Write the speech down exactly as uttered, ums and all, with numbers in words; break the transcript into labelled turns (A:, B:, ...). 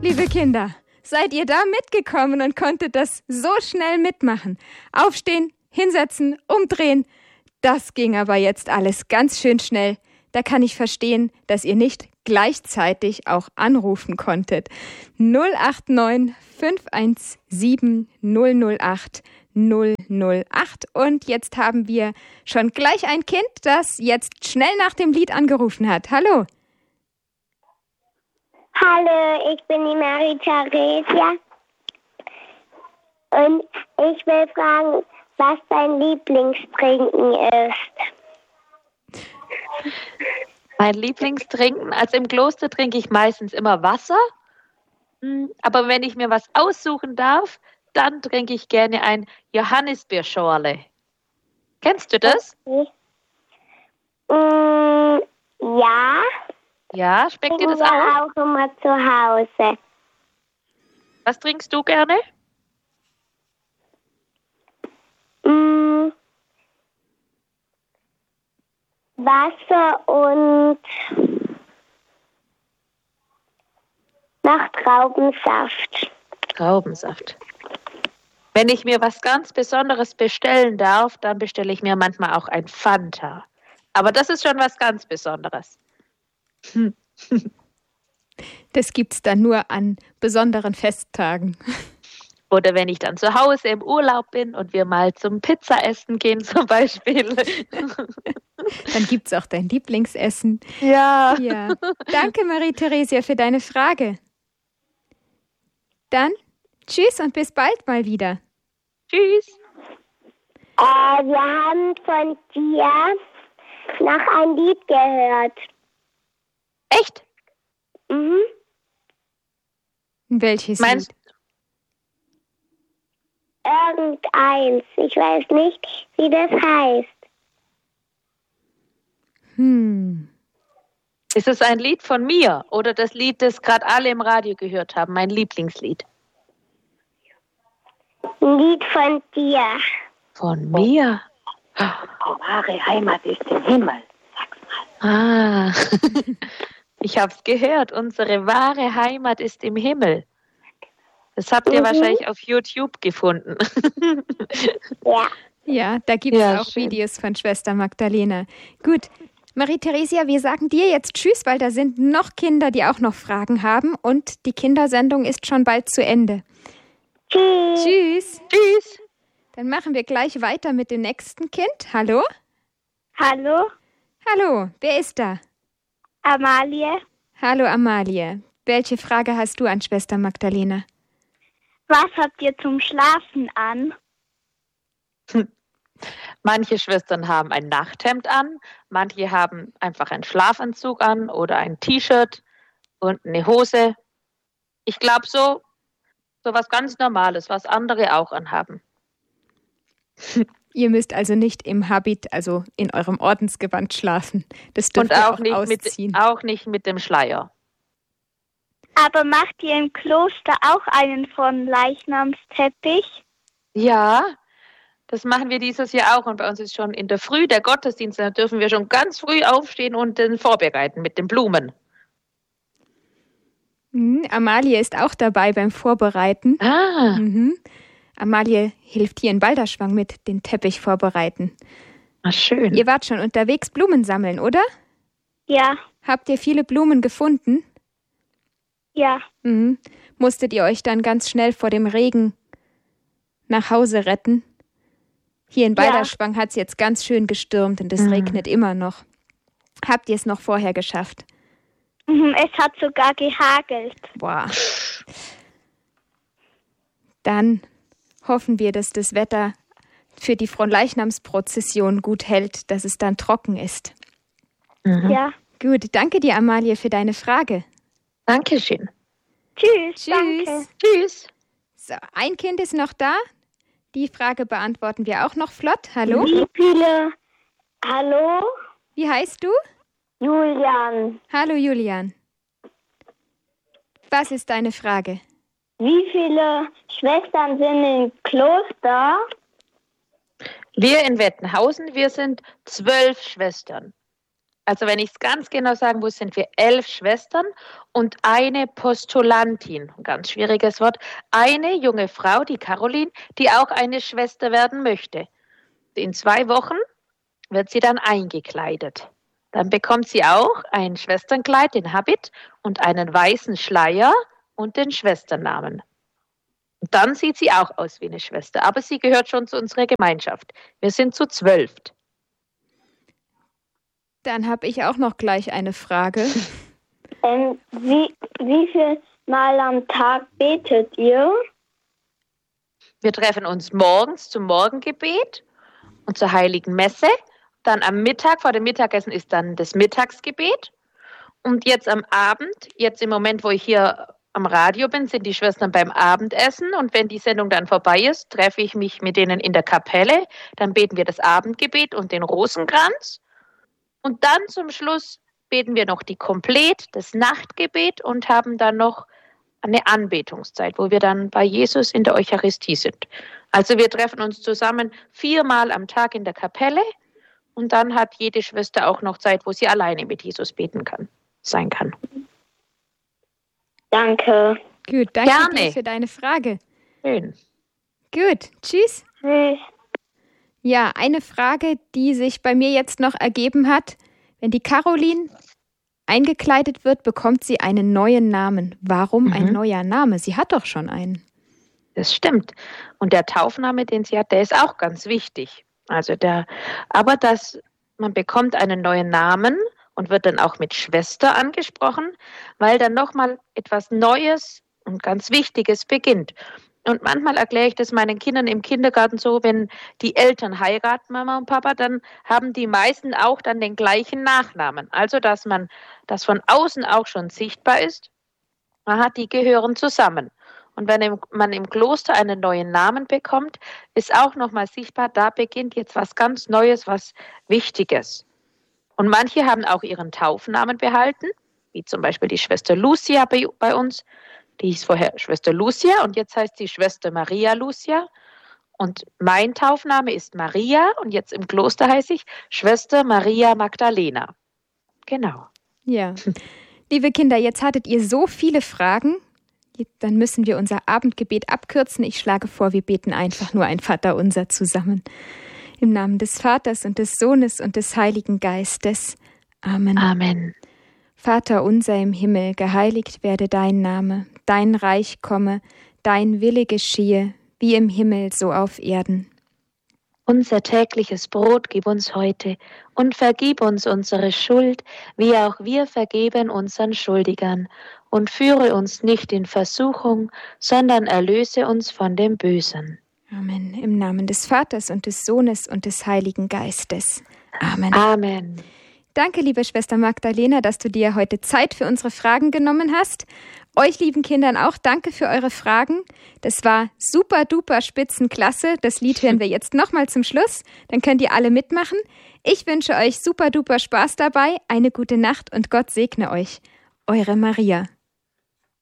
A: liebe Kinder, seid ihr da mitgekommen und konntet das so schnell mitmachen? Aufstehen, hinsetzen, umdrehen. Das ging aber jetzt alles ganz schön schnell. Da kann ich verstehen, dass ihr nicht gleichzeitig auch anrufen konntet. null acht neun fünf eins sieben null null acht null null acht. Und jetzt haben wir schon gleich ein Kind, das jetzt schnell nach dem Lied angerufen hat. Hallo.
B: Hallo, ich bin die Marie-Theresia und ich will fragen, was dein Lieblingstrinken ist.
C: Mein Lieblingstrinken, also im Kloster trinke ich meistens immer Wasser, aber wenn ich mir was aussuchen darf, dann trinke ich gerne ein Johannisbeerschorle. Kennst du das?
B: Okay. Mm, ja.
C: Ja, schmeckt dir das
B: auch?
C: auch?
B: auch immer zu Hause.
C: Was trinkst du gerne?
B: Mm, Wasser und noch Traubensaft.
C: Traubensaft. Wenn ich mir was ganz Besonderes bestellen darf, dann bestelle ich mir manchmal auch ein Fanta. Aber das ist schon was ganz Besonderes. Hm.
A: Das gibt's dann nur an besonderen Festtagen.
C: Oder wenn ich dann zu Hause im Urlaub bin und wir mal zum Pizzaessen gehen zum Beispiel.
A: Dann gibt's auch dein Lieblingsessen.
C: Ja.
A: Ja. Danke, Marie-Theresia, für deine Frage. Dann tschüss und bis bald mal wieder.
C: Tschüss.
B: Äh, wir haben von dir noch ein Lied gehört.
C: Echt?
B: Mhm.
A: Welches
C: Meinst
A: Lied?
B: Irgendeins. Ich weiß nicht, wie das heißt.
A: Hm.
C: Ist es ein Lied von mir oder das Lied, das gerade alle im Radio gehört haben, mein Lieblingslied?
B: Ein Lied von dir.
C: Von mir?
D: Die wahre Heimat ist im Himmel. Sag's mal.
C: Ah, ich hab's gehört. Unsere wahre Heimat ist im Himmel. Das habt ihr
B: Mhm.
C: wahrscheinlich auf YouTube gefunden.
B: Ja.
A: Ja, da gibt es
C: Ja,
A: auch
C: schön.
A: Videos von Schwester Magdalena. Gut, Marie-Theresia, wir sagen dir jetzt Tschüss, weil da sind noch Kinder, die auch noch Fragen haben und die Kindersendung ist schon bald zu Ende.
B: Tschüss.
A: Tschüss.
C: Tschüss.
A: Dann machen wir gleich weiter mit dem nächsten Kind. Hallo?
B: Hallo,
A: Hallo, wer ist da?
B: Amalie.
A: Hallo Amalie. Welche Frage hast du an Schwester Magdalena?
B: Was habt ihr zum Schlafen an?
C: Manche Schwestern haben ein Nachthemd an, manche haben einfach einen Schlafanzug an oder ein T-Shirt und eine Hose. Ich glaube so, so was ganz Normales, was andere auch anhaben.
A: Ihr müsst also nicht im Habit, also in eurem Ordensgewand schlafen. Das dürft
C: Und
A: ihr
C: auch
A: auch
C: nicht,
A: ausziehen.
C: mit, auch nicht mit dem Schleier.
B: Aber macht ihr im Kloster auch einen von Leichnamsteppich?
C: Ja, das machen wir dieses Jahr auch. Und bei uns ist schon in der Früh der Gottesdienst, da dürfen wir schon ganz früh aufstehen und den vorbereiten mit den Blumen.
A: Mhm, Amalie ist auch dabei beim Vorbereiten.
C: Ah,
A: Mhm. Amalie hilft hier in Balderschwang mit, den Teppich vorbereiten.
C: ah, schön.
A: Ihr wart schon unterwegs Blumen sammeln, oder?
B: Ja,
A: Habt ihr viele Blumen gefunden?
B: ja.
A: Mhm. Musstet ihr euch dann ganz schnell vor dem Regen nach Hause retten? Hier in
B: Ja.
A: Balderschwang hat es jetzt ganz schön gestürmt und es
C: Mhm.
A: regnet immer noch. Habt ihr es noch vorher geschafft?
B: Mhm, es hat sogar gehagelt.
A: Boah. Dann hoffen wir, dass das Wetter für die Fronleichnamsprozession gut hält, dass es dann trocken ist.
C: Mhm.
B: Ja.
A: Gut, danke dir, Amalie, für deine Frage.
C: Dankeschön.
B: Tschüss.
A: Tschüss.
B: Danke.
C: Tschüss.
A: So, ein Kind ist noch da. Die Frage beantworten wir auch noch flott. Hallo?
B: Wie viele? Hallo?
A: Wie heißt du?
B: Julian.
A: Hallo, Julian. Was ist deine Frage?
B: Wie viele Schwestern sind im Kloster?
C: Wir in Wettenhausen, wir sind zwölf Schwestern. Also wenn ich es ganz genau sagen muss, sind wir elf Schwestern und eine Postulantin, ein ganz schwieriges Wort, eine junge Frau, die Caroline, die auch eine Schwester werden möchte. In zwei Wochen wird sie dann eingekleidet. Dann bekommt sie auch ein Schwesternkleid, den Habit und einen weißen Schleier und den Schwesternamen. Und dann sieht sie auch aus wie eine Schwester, aber sie gehört schon zu unserer Gemeinschaft. Wir sind zu zwölf.
A: Dann habe ich auch noch gleich eine Frage.
B: Ähm, wie, wie viel Mal am Tag betet ihr?
C: Wir treffen uns morgens zum Morgengebet und zur Heiligen Messe. Dann am Mittag, vor dem Mittagessen ist dann das Mittagsgebet. Und jetzt am Abend, jetzt im Moment, wo ich hier am Radio bin, sind die Schwestern beim Abendessen. Und wenn die Sendung dann vorbei ist, treffe ich mich mit denen in der Kapelle. Dann beten wir das Abendgebet und den Rosenkranz. Und dann zum Schluss beten wir noch die Komplett, das Nachtgebet und haben dann noch eine Anbetungszeit, wo wir dann bei Jesus in der Eucharistie sind. Also wir treffen uns zusammen viermal am Tag in der Kapelle und dann hat jede Schwester auch noch Zeit, wo sie alleine mit Jesus beten kann, sein kann.
B: Danke.
A: Gut, danke
C: Gerne.
A: dir für deine Frage.
C: Schön.
A: Gut, tschüss.
B: Tschüss.
A: Ja, eine Frage, die sich bei mir jetzt noch ergeben hat. Wenn die Caroline eingekleidet wird, bekommt sie einen neuen Namen. Warum
C: Mhm.
A: ein neuer Name? Sie hat doch schon einen.
C: Das stimmt. Und der Taufname, den sie hat, der ist auch ganz wichtig. Also der, aber das, man bekommt einen neuen Namen und wird dann auch mit Schwester angesprochen, weil dann nochmal etwas Neues und ganz Wichtiges beginnt. Und manchmal erkläre ich das meinen Kindern im Kindergarten so, wenn die Eltern heiraten, Mama und Papa, dann haben die meisten auch dann den gleichen Nachnamen. Also, dass man das von außen auch schon sichtbar ist. Man hat, die gehören zusammen. Und wenn man im Kloster einen neuen Namen bekommt, ist auch nochmal sichtbar, da beginnt jetzt was ganz Neues, was Wichtiges. Und manche haben auch ihren Taufnamen behalten, wie zum Beispiel die Schwester Lucia bei, bei uns. Die hieß vorher Schwester Lucia und jetzt heißt sie Schwester Maria Lucia. Und mein Taufname ist Maria und jetzt im Kloster heiße ich Schwester Maria Magdalena. Genau.
A: Ja. Liebe Kinder, jetzt hattet ihr so viele Fragen. Dann müssen wir unser Abendgebet abkürzen. Ich schlage vor, wir beten einfach nur ein Vaterunser zusammen. Im Namen des Vaters und des Sohnes und des Heiligen Geistes. Amen.
C: Amen.
A: Vater unser im Himmel, geheiligt werde dein Name, dein Reich komme, dein Wille geschehe, wie im Himmel so auf Erden.
C: Unser tägliches Brot gib uns heute und vergib uns unsere Schuld, wie auch wir vergeben unseren Schuldigern. Und führe uns nicht in Versuchung, sondern erlöse uns von dem Bösen.
A: Amen. Im Namen des Vaters und des Sohnes und des Heiligen Geistes. Amen.
C: Amen.
A: Danke, liebe Schwester Magdalena, dass du dir heute Zeit für unsere Fragen genommen hast. Euch lieben Kindern auch danke für eure Fragen. Das war super duper spitzenklasse. Das Lied hören wir jetzt nochmal zum Schluss. Dann könnt ihr alle mitmachen. Ich wünsche euch super duper Spaß dabei, eine gute Nacht und Gott segne euch. Eure Maria.